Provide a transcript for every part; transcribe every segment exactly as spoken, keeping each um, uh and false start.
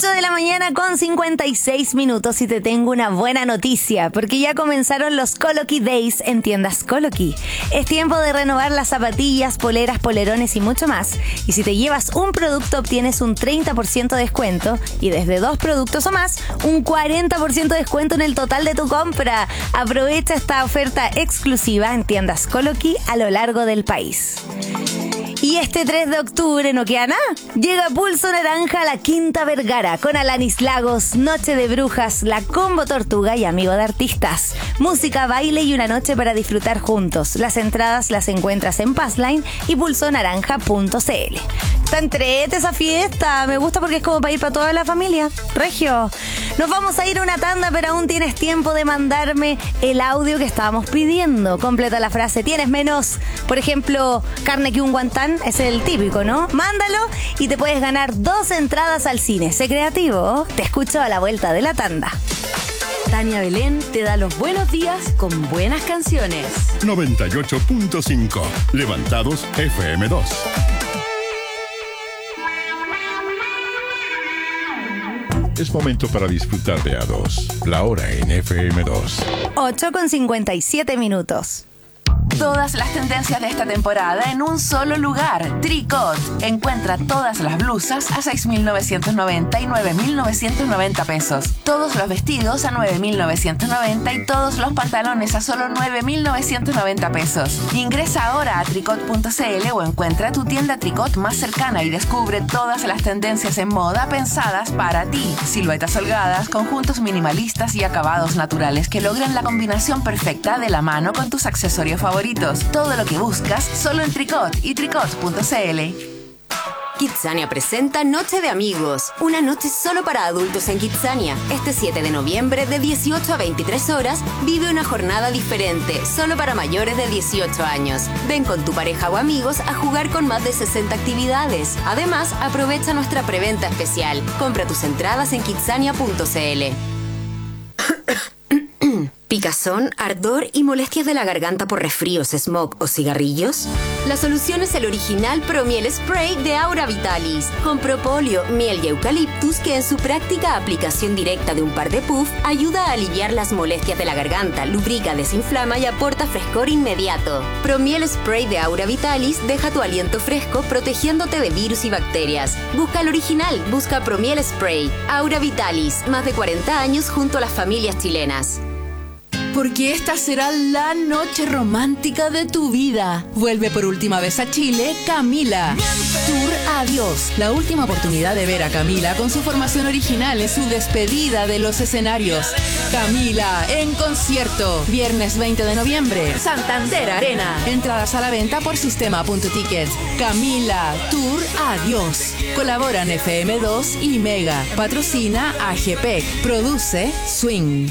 ocho de la mañana con cincuenta y seis minutos y te tengo una buena noticia porque ya comenzaron los Coloquy Days en tiendas Coloquy. Es tiempo de renovar las zapatillas, poleras, polerones y mucho más. Y si te llevas un producto obtienes un treinta por ciento de descuento y desde dos productos o más un cuarenta por ciento de descuento en el total de tu compra. Aprovecha esta oferta exclusiva en tiendas Coloquy a lo largo del país. Y este tres de octubre no queda nada. Llega Pulso Naranja a la Quinta Vergara con Alanis Lagos, Noche de Brujas, La Combo Tortuga y Amigo de Artistas. Música, baile y una noche para disfrutar juntos. Las entradas las encuentras en Passline y pulso naranja punto c l. Está entrete esa fiesta. Me gusta porque es como para ir para toda la familia. Regio. Nos vamos a ir a una tanda, pero aún tienes tiempo de mandarme el audio que estábamos pidiendo. Completa la frase. Tienes menos, por ejemplo, carne que un guantán. Es el típico, ¿no? Mándalo y te puedes ganar dos entradas al cine. Sé creativo. Te escucho a la vuelta de la tanda. Tania Belén te da los buenos días con buenas canciones. noventa y ocho punto cinco. Levantados F M dos. Es momento para disfrutar de A dos. La hora en F M dos. ocho con cincuenta y siete minutos. Todas las tendencias de esta temporada en un solo lugar. Tricot. Encuentra todas las blusas a seis mil novecientos noventa y nueve mil novecientos noventa pesos. Todos los vestidos a nueve mil novecientos noventa y todos los pantalones a solo nueve mil novecientos noventa pesos. Ingresa ahora a tricot punto c l o encuentra tu tienda Tricot más cercana y descubre todas las tendencias en moda pensadas para ti. Siluetas holgadas, conjuntos minimalistas y acabados naturales que logran la combinación perfecta de la mano con tus accesorios favoritos. Todo lo que buscas solo en Tricot y tricot punto c l. Kidzania presenta Noche de Amigos, una noche solo para adultos en Kidzania. Este siete de noviembre de dieciocho a veintitrés horas vive una jornada diferente, solo para mayores de dieciocho años. Ven con tu pareja o amigos a jugar con más de sesenta actividades. Además, aprovecha nuestra preventa especial. Compra tus entradas en kidzania punto c l. ¿Picazón, ardor y molestias de la garganta por resfríos, smog o cigarrillos? La solución es el original Promiel Spray de Aura Vitalis, con propóleo, miel y eucaliptus que en su práctica aplicación directa de un par de puff ayuda a aliviar las molestias de la garganta, lubrica, desinflama y aporta frescor inmediato. Promiel Spray de Aura Vitalis deja tu aliento fresco protegiéndote de virus y bacterias. Busca el original, busca Promiel Spray. Aura Vitalis, más de cuarenta años junto a las familias chilenas. Porque esta será la noche romántica de tu vida. Vuelve por última vez a Chile, Camila. Tour Adiós. La última oportunidad de ver a Camila con su formación original en su despedida de los escenarios. Camila en concierto. Viernes veinte de noviembre. Santander Arena. Entradas a la venta por sistema punto ticket. Camila Tour Adiós. Colaboran F M dos y Mega. Patrocina A G P E C. Produce Swing.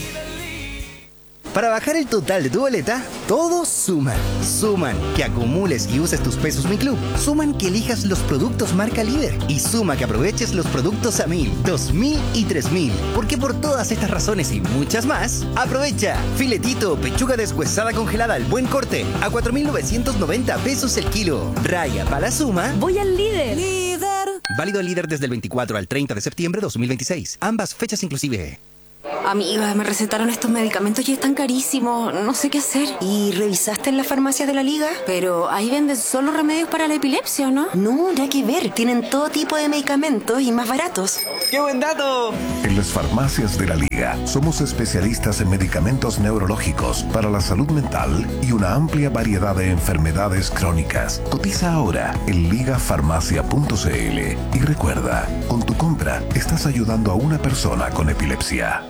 Para bajar el total de tu boleta, todos suman. Suman que acumules y uses tus pesos Mi Club. Suman que elijas los productos marca líder. Y suma que aproveches los productos a mil, dos mil y tres mil. Porque por todas estas razones y muchas más, aprovecha. Filetito, pechuga deshuesada congelada al buen corte a cuatro mil novecientos noventa pesos el kilo. Raya para la suma. Voy al líder. Líder. Válido al líder desde el veinticuatro al treinta de septiembre de dos mil veintiséis. Ambas fechas inclusive. Amiga, me recetaron estos medicamentos y están carísimos. No sé qué hacer. ¿Y revisaste en las farmacias de la Liga? Pero ahí venden solo remedios para la epilepsia, ¿no? No, nada que ver. Tienen todo tipo de medicamentos y más baratos. ¡Qué buen dato! En las farmacias de la Liga somos especialistas en medicamentos neurológicos para la salud mental y una amplia variedad de enfermedades crónicas. Cotiza ahora en liga farmacia punto c l y recuerda, con tu compra estás ayudando a una persona con epilepsia.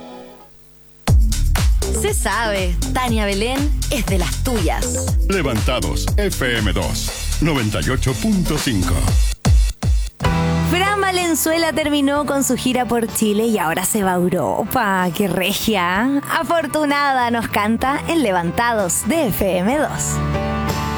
Se sabe, Tania Belén es de las tuyas. Levantados F M dos. noventa y ocho punto cinco. Fran Valenzuela terminó con su gira por Chile y ahora se va a Europa. ¡Qué regia! Afortunada nos canta en Levantados de F M dos.